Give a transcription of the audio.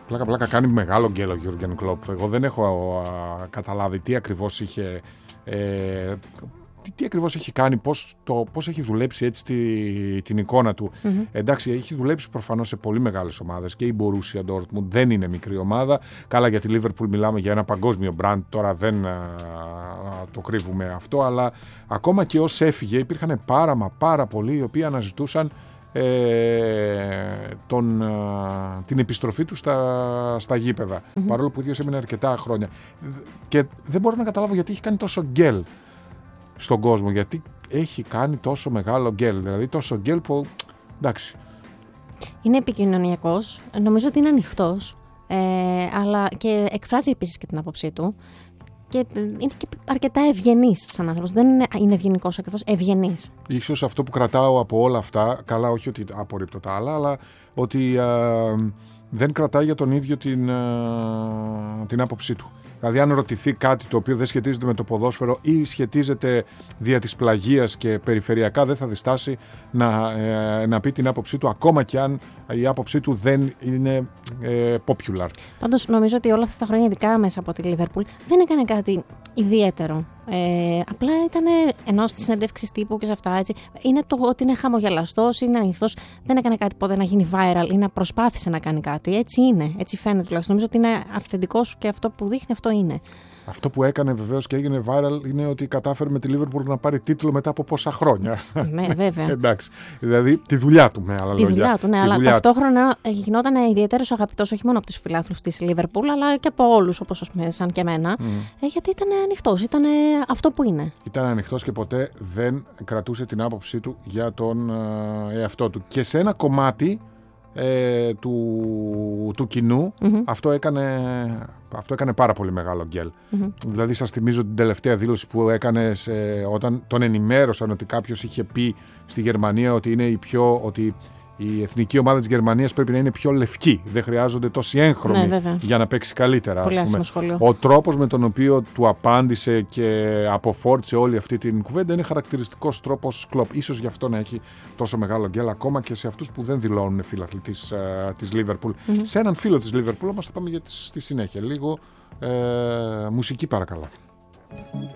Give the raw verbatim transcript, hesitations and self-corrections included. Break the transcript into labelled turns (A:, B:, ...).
A: Πλάκα πλάκα κάνει μεγάλο γκέλο ο Γιούργεν Κλοπ. Εγώ δεν έχω α, καταλάβει τι ακριβώς είχε, ε, τι, τι ακριβώς έχει κάνει, πώς, το, πώς έχει δουλέψει έτσι τη, την εικόνα του. Mm-hmm. Εντάξει, έχει δουλέψει προφανώς σε πολύ μεγάλες ομάδες και η Borussia Dortmund δεν είναι μικρή ομάδα. Καλά, για τη Liverpool μιλάμε για ένα παγκόσμιο brand, τώρα δεν α, α, το κρύβουμε αυτό, αλλά ακόμα και ως έφυγε υπήρχαν πάρα μα πάρα πολλοί οι οποίοι αναζητούσαν Ε, τον, α, την επιστροφή του στα, στα γήπεδα, mm-hmm. παρόλο που ο ίδιος έμεινε αρκετά χρόνια, και δεν μπορώ να καταλάβω γιατί έχει κάνει τόσο γκέλ στον κόσμο, γιατί έχει κάνει τόσο μεγάλο γκέλ, δηλαδή τόσο γκέλ που εντάξει.
B: Είναι επικοινωνιακός, νομίζω ότι είναι ανοιχτός, ε, αλλά και εκφράζει επίσης και την άποψή του. Και είναι και αρκετά ευγενής σαν άνθρωπος. Δεν είναι, είναι ευγενικός ακριβώς, ευγενής. Ίσως
A: αυτό που κρατάω από όλα αυτά, καλά, όχι ότι απορρίπτω τα άλλα, αλλά ότι α, δεν κρατάει για τον ίδιο την, α, την άποψή του. Δηλαδή, αν ρωτηθεί κάτι το οποίο δεν σχετίζεται με το ποδόσφαιρο ή σχετίζεται δια της πλαγίας και περιφερειακά, δεν θα διστάσει να, ε, να πει την άποψή του, ακόμα και αν η άποψή του δεν είναι ε, popular.
B: Πάντως, νομίζω ότι όλα αυτά τα χρόνια, ειδικά μέσα από τη Liverpool, δεν έκανε κάτι ιδιαίτερο. Ε, απλά ήταν, ενώ στη συνέντευξη τύπου και σε αυτά, έτσι, είναι το ότι είναι χαμογελαστός, είναι ανοιχτός, δεν έκανε κάτι ποτέ να γίνει viral ή να προσπάθησε να κάνει κάτι. Έτσι είναι, έτσι φαίνεται τουλάχιστον. Νομίζω ότι είναι αυθεντικός και αυτό που δείχνει αυτό είναι.
A: Αυτό που έκανε βεβαίως και έγινε viral είναι ότι κατάφερε με τη Liverpool να πάρει τίτλο μετά από πόσα χρόνια.
B: Ναι, βέβαια.
A: Εντάξει. Δηλαδή τη δουλειά του, με άλλα λόγια.
B: Τη δουλειά του, ναι, αλλά ταυτόχρονα γινόταν ιδιαίτερος αγαπητός όχι μόνο από τους φιλάθλους της Liverpool, αλλά και από όλους, όπως ας πούμε, σαν και εμένα. Mm. Ε, γιατί ήταν ανοιχτός, ήταν αυτό που είναι.
A: Ήταν ανοιχτός και ποτέ δεν κρατούσε την άποψή του για τον ε, εαυτό του. Και σε ένα κομμάτι Ε, του, του κοινού mm-hmm. αυτό, έκανε, αυτό έκανε πάρα πολύ μεγάλο γκέλ. Mm-hmm. Δηλαδή σας θυμίζω την τελευταία δήλωση που έκανε σε, όταν τον ενημέρωσαν ότι κάποιος είχε πει στη Γερμανία ότι είναι η πιο, ότι η εθνική ομάδα της Γερμανίας πρέπει να είναι πιο λευκή, δεν χρειάζονται τόσοι έγχρωμοι, ναι, για να παίξει καλύτερα.
B: Πολύ
A: ας πούμε. Ο τρόπος με τον οποίο του απάντησε και αποφόρτισε όλη αυτή την κουβέντα είναι χαρακτηριστικός τρόπος Κλοπ. Ίσως γι' αυτό να έχει τόσο μεγάλο γκέλ ακόμα και σε αυτούς που δεν δηλώνουν φίλαθλοι της, uh, της Liverpool. Mm-hmm. Σε έναν φίλο της Liverpool όμως θα πάμε για τη, στη συνέχεια. Λίγο ε, μουσική παρακαλώ.